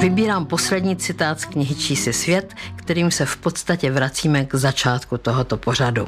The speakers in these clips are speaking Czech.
Vybírám poslední citát z knihy Čísi svět, kterým se v podstatě vracíme k začátku tohoto pořadu.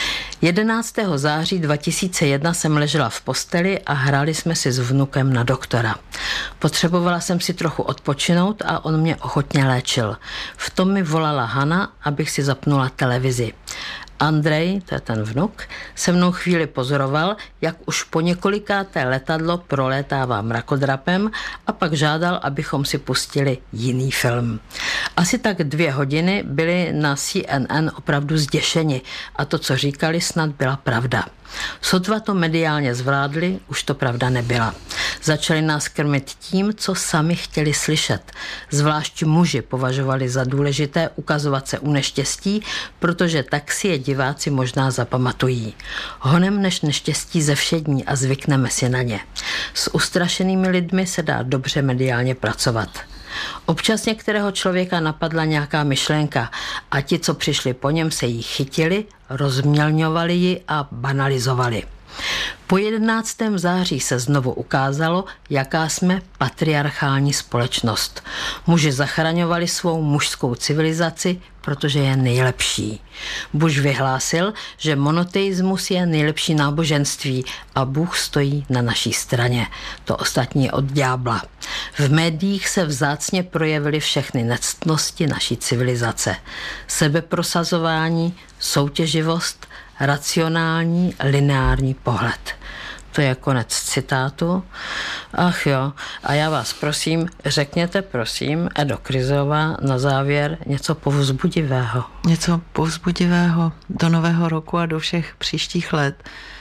11. září 2001 jsem ležela v posteli a hráli jsme si s vnukem na doktora. Potřebovala jsem si trochu odpočinout a on mě ochotně léčil. V tom mi volala Hana, abych si zapnula televizi. Andrej, to je ten vnuk, se mnou chvíli pozoroval, jak už po několikáté letadlo prolétává mrakodrapem a pak žádal, abychom si pustili jiný film. Asi tak 2 hodiny byli na CNN opravdu zděšeni a to, co říkali, snad byla pravda. Sotva to mediálně zvládli, už to pravda nebyla. Začali nás krmit tím, co sami chtěli slyšet. Zvlášť muži považovali za důležité ukazovat se u neštěstí, protože tak si je diváci možná zapamatují. Honem než neštěstí ze všední a zvykneme si na ně. S ustrašenými lidmi se dá dobře mediálně pracovat. Občas některého člověka napadla nějaká myšlenka a ti, co přišli po něm, se jí chytili, rozmělňovali ji a banalizovali. Po 11. září se znovu ukázalo, jaká jsme patriarchální společnost. Muži zachraňovali svou mužskou civilizaci, protože je nejlepší. Bush vyhlásil, že monoteismus je nejlepší náboženství a Bůh stojí na naší straně. To ostatní je od ďábla. V médiích se vzácně projevily všechny nectnosti naší civilizace. Sebeprosazování, soutěživost, racionální, lineární pohled. To je konec citátu. Ach jo, a já vás prosím, řekněte prosím, Edo Kryzová, na závěr něco povzbudivého. Něco povzbudivého do nového roku a do všech příštích let.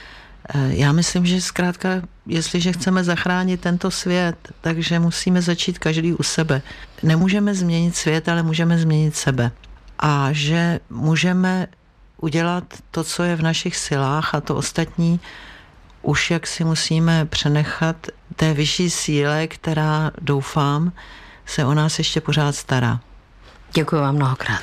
Já myslím, že zkrátka, jestliže chceme zachránit tento svět, takže musíme začít každý u sebe. Nemůžeme změnit svět, ale můžeme změnit sebe. A že můžeme udělat to, co je v našich silách a to ostatní už jak si musíme přenechat té vyšší síle, která, doufám, se o nás ještě pořád stará. Děkuji vám mnohokrát.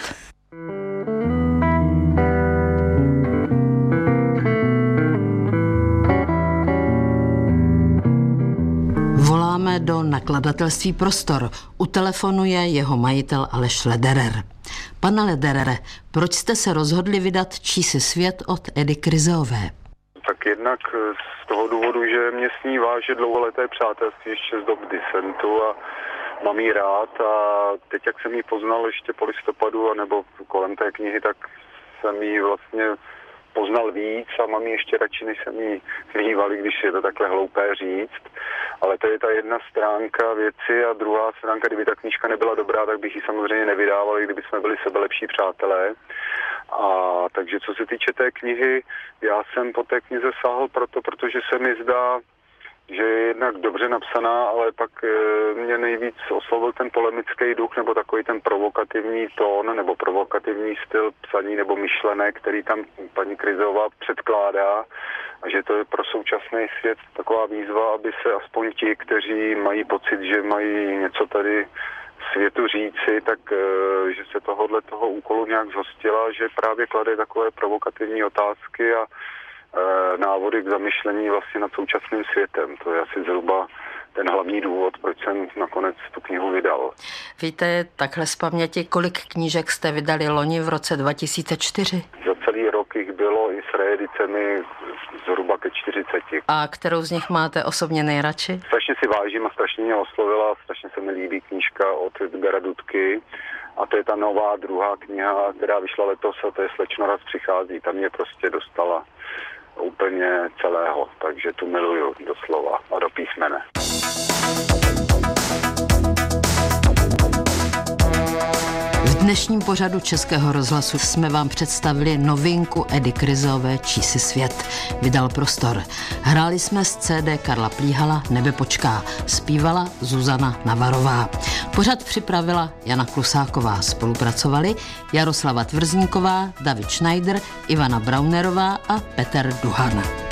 Voláme do nakladatelství Prostor. U telefonu je jeho majitel Aleš Lederer. Pane Lederere, proč jste se rozhodli vydat Čísi svět od Edy Kryzové? Tak jednak z toho důvodu, že mě s ní váže dlouholeté přátelství ještě z dob disentu a mám jí rád a teď, jak jsem ji poznal ještě po listopadu nebo kolem té knihy, tak jsem ji vlastně poznal víc a mám ji ještě radši, než jsem ji mýval, když je to takhle hloupé říct. Ale to je ta jedna stránka věci a druhá stránka, kdyby ta knížka nebyla dobrá, tak bych ji samozřejmě nevydával, i kdyby jsme byli sebe lepší přátelé. A takže co se týče té knihy, já jsem po té knize sáhl protože se mi zdá, že je jednak dobře napsaná, ale pak mě nejvíc oslovil ten polemický duch nebo takový ten provokativní tón nebo provokativní styl psaní nebo myšlenek, který tam paní Kryzová předkládá a že to je pro současný svět taková výzva, aby se aspoň ti, kteří mají pocit, že mají něco tady světu říci, tak že se toho úkolu nějak zhostila, že právě klade takové provokativní otázky a návody k zamyšlení vlastně nad současným světem. To je asi zhruba ten hlavní důvod, proč jsem nakonec tu knihu vydal. Víte, takhle z paměti, kolik knížek jste vydali loni v roce 2004? Za celý rok jich bylo i s reedicemi zhruba ke 40. A kterou z nich máte osobně nejradši? Strašně si vážím a strašně mě oslovila, strašně se mi líbí knížka od Edgara Dudky. A to je ta nová druhá kniha, která vyšla letos, a to je Slečno raz přichází. Tam mě prostě dostala úplně celého, takže tu miluju doslova a do písmene. V dnešním pořadu Českého rozhlasu jsme vám představili novinku Edy Kryzové Čísi svět. Vydal Prostor. Hráli jsme z CD Karla Plíhala Nebe počká. Zpívala Zuzana Navarová. Pořad připravila Jana Klusáková. Spolupracovali Jaroslava Tvrzníková, David Schneider, Ivana Braunerová a Petr Duhan.